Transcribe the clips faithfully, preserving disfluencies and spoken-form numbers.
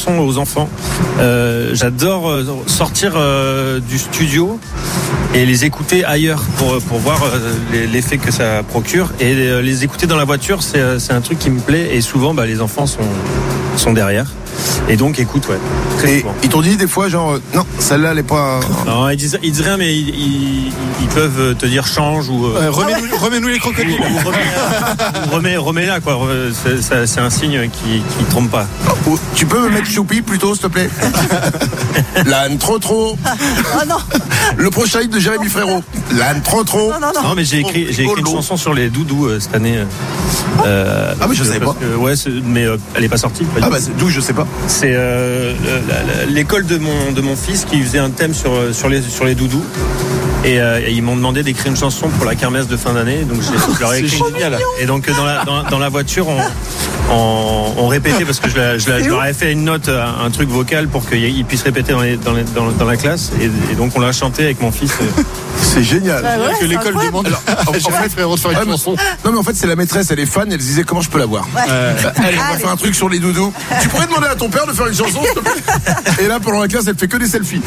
chansons aux enfants. Euh, j'adore euh, sortir euh, du studio et les écouter ailleurs pour pour voir euh, l'effet que ça procure, et euh, les écouter dans la voiture, c'est c'est un truc qui me plaît, et souvent bah les enfants sont sont derrière. Et donc, écoute, ouais. Très et souvent. Ils t'ont dit des fois, genre, euh, non, celle-là, elle est pas. Non, ils disent, ils disent rien, mais ils, ils, ils peuvent te dire change ou. Euh, remets-nous, ah ouais. remets-nous les crocodiles. Ou remets, remets, remets là, quoi. C'est, c'est, c'est un signe qui, qui trompe pas. Oh, tu peux me mettre Choupi plutôt, s'il te plaît? L'âne trop trop. Oh non. Le prochain hit de Jérémy Frérot. L'âne trop trop. Non, non, non. Non, mais j'ai écrit, j'ai écrit une chanson sur les doudous euh, cette année. Euh, ah, mais je savais pas. Que, ouais, mais euh, elle est pas sortie. Pas ah, bah, c'est d'où je sais pas. C'est euh, l'école de mon, de mon fils qui faisait un thème sur, sur, les, sur les doudous. Et, euh, et ils m'ont demandé d'écrire une chanson pour la kermesse de fin d'année. Donc je leur ai écrit. C'est génial. Et donc dans la, dans, dans la voiture, on, on, on répétait, parce que je, la, je, la, je leur avais fait une note, un truc vocal pour qu'ils puissent répéter dans, les, dans, les, dans, dans la classe. Et, et donc on l'a chanté avec mon fils. C'est génial. Bah ouais, que l'école incroyable. demande à Jérémy Frérot de faire une ouais, chanson. Non, mais en fait, c'est la maîtresse, elle est fan, elle se disait comment je peux la voir. Ouais. Euh, allez, on va faire un truc sur les doudous. Tu pourrais demander à ton père de faire une chanson, s'il te plaît. Et là, pendant la classe, elle fait que des selfies.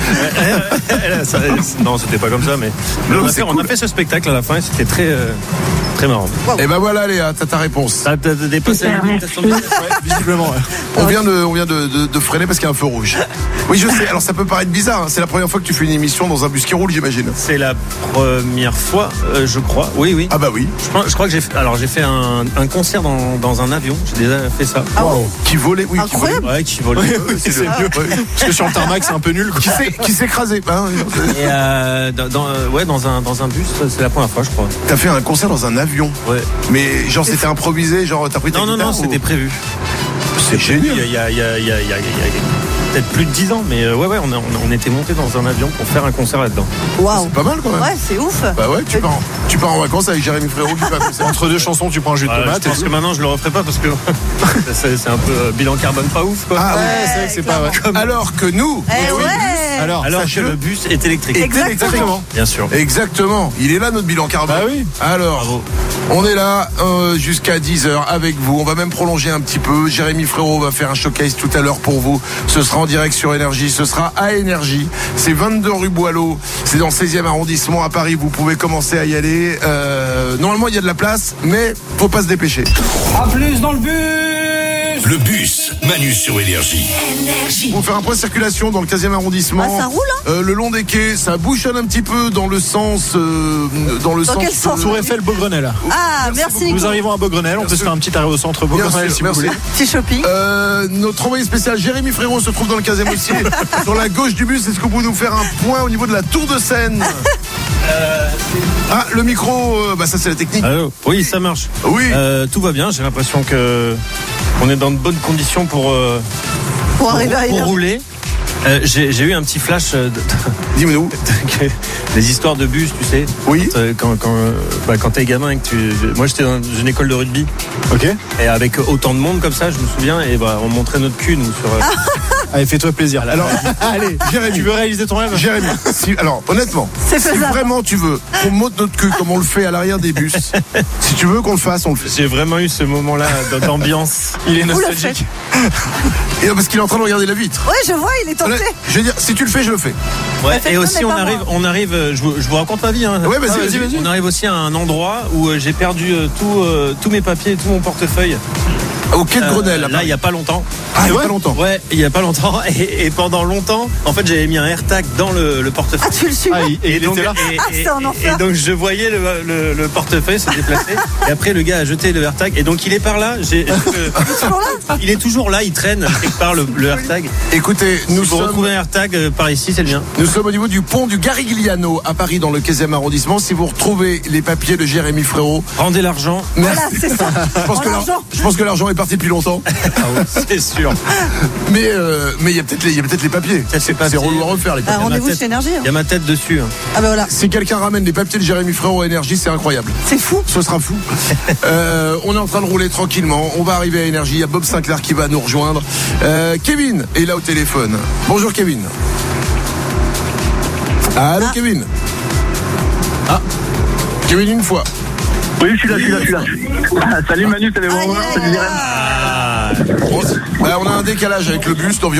Non, c'était pas comme ça, mais Non, on, a c'est fait, cool. on a fait ce spectacle à la fin et c'était très, euh, très marrant. Et ben voilà, Léa, t'as ta réponse. T'as t'as dépassé la limitation de vitesse, ouais, visiblement. Ouais. On vient de, on vient de, de, de freiner parce qu'il y a un feu rouge. Oui, je sais. Alors ça peut paraître bizarre. Hein. C'est la première fois que tu fais une émission dans un bus qui roule, j'imagine. C'est la première fois, euh, je crois. Oui, oui. Ah bah oui. Je, crois, je crois que j'ai fait, alors j'ai fait un, un concert dans, dans un avion. J'ai déjà fait ça. Ah bon. Qui volait, oui. Incroyable. Ouais, qui volait. Oui, oui, c'est, c'est mieux. Ouais. Parce que sur le tarmac, c'est un peu nul. Quoi. Qui s'est, qui s'est écrasé. Hein, Et euh, dans, dans, euh, ouais, dans un, dans un bus, c'est la première fois, je crois. t'as fait un concert dans un avion. Ouais. Mais genre c'était improvisé, genre t'as pris ta Non, non, guitare non, ou- c'était prévu. C'est génial. Il y a, il y a, il y a, il y a, il y a, il y a peut-être plus de dix ans, mais euh, ouais, ouais, on, a, on, on était monté dans un avion pour faire un concert là-dedans. Waouh. C'est pas mal quand même. Ouais, c'est ouf. Bah ouais, tu pars, en, tu pars en vacances avec Jérémy Frérot qui fait un concert. Entre deux chansons, tu prends un jus de Euh, tomate. je pense et que maintenant je le referai pas parce que c'est, c'est un peu euh, bilan carbone pas ouf, quoi. Ah Ouais, ouais. c'est vrai que c'est pas vrai. Comme- Alors que nous, Eh notre ouais. bus- Alors, Alors que sachez-le. le bus est électrique. Exactement. Bien sûr. Exactement, il est là notre bilan carbone. Bah oui. Alors, Bravo. on est là euh, jusqu'à dix heures avec vous. On va même prolonger un petit peu. Jérémy Frérot va faire un showcase tout à l'heure pour vous. Ce sera en direct sur Énergie. Ce sera à Énergie. C'est vingt-deux rue Boileau. C'est dans le seizième arrondissement à Paris. Vous pouvez commencer à y aller. Euh, normalement, il y a de la place, mais faut pas se dépêcher. A plus dans le bus. Le bus, Manu sur Énergie. Pour faire un point de circulation dans le quinzième arrondissement. Ah, ça roule, hein euh, le long des quais, ça bouchonne un petit peu dans le sens, euh, dans le Dans sens. quel sens Tour Eiffel, Beaugrenelle. Ah, merci Nico. Nous arrivons à Beaugrenelle. On peut se faire un petit arrêt au centre Bien Beaugrenelle sûr, si vous merci. voulez. Petit shopping. Euh, notre envoyé spécial Jérémy Frérot se trouve dans le quinzième aussi, sur la gauche du bus. Est-ce que vous pouvez nous faire un point au niveau de la tour de Seine? Ah, le micro, euh, bah ça c'est la technique. Allô. Oui, ça marche. Oui. Euh, tout va bien. J'ai l'impression que on est dans de bonnes conditions pour euh, Pour pour, arriver à pour Énergie. rouler. Euh, j'ai, j'ai eu un petit flash euh, de, Dis-moi-nous. de- des histoires de bus, tu sais. Oui. Quand, euh, quand, quand, euh, bah, quand t'es gamin et que tu. Moi, j'étais dans une école de rugby. Ok. Et avec autant de monde comme ça, je me souviens, et bah, on montrait notre cul, nous, sur. euh, Allez, fais-toi plaisir. Alors, allez, Jérémy. Tu veux réaliser ton rêve? Jérémy, si, alors honnêtement, C'est si faisable. vraiment tu veux qu'on monte notre cul comme on le fait à l'arrière des bus, si tu veux qu'on le fasse, on le fait. J'ai vraiment eu ce moment-là d'ambiance. Il est Vous le nostalgique. Et non, parce qu'il est en train de regarder la vitre. Ouais, je vois, il est tenté. Honnête- Je veux dire, si tu le fais, je le fais. Ouais, faites et pas, aussi, mais on pas arrive, moi. on arrive, euh, je vous, je vous raconte ma vie. Hein. Ouais, vas-y, Ah, vas-y, vas-y. On arrive aussi à un endroit où euh, j'ai perdu euh, tout, euh, tous mes papiers, tout mon portefeuille. Au quai de Euh, Grenelle. à là, Paris. il n'y a pas longtemps. Ah, il y a ouais pas longtemps. Ouais, il n'y a pas longtemps. Et, et pendant longtemps, en fait, j'avais mis un AirTag dans le, le portefeuille. Ah, tu le suis. Ah, il- et il donc, était là. et- Ah, et- c'est un enfer. et donc je voyais le, le- le portefeuille se déplacer. Et après, le gars a jeté le AirTag. Et donc il est par là. J'ai, euh, Toujours là. il est toujours là. Il traîne quelque part le, le AirTag. Écoutez, nous Si vous sommes, retrouvez un AirTag euh, par ici, c'est le mien. nous sommes au niveau du pont du Garigliano à Paris, dans le quinzième arrondissement. Si vous retrouvez les papiers de Jérémy Frérot, Rendez l'argent. Voilà, c'est ça. je pense, En que l'ar- argent. je pense que l'argent est parti depuis longtemps. C'est sûr. Mais euh, mais il y a peut-être les, il y a peut-être les papiers. Peut-être les C'est papiers. relou à refaire les Ah, papiers. rendez-vous tête. chez Énergie. Il y a ma tête dessus. hein. Ah, bah voilà. Si quelqu'un ramène les papiers de Jérémy Frérot à Énergie, c'est incroyable. C'est fou. Ce sera fou. Euh, on est en train de rouler tranquillement. On va arriver à Énergie. Il y a Bob Sinclair qui va nous rejoindre. Euh, Kevin est là au téléphone. Bonjour Kevin. Allô Ah. Kevin. Ah. Kevin une fois. Oui, je suis là, je suis là, je suis là. Ah, salut Manu, salut Ah, Romain, il est salut là. Jérém. Ah. On, bah, on a un décalage avec le bus d'environ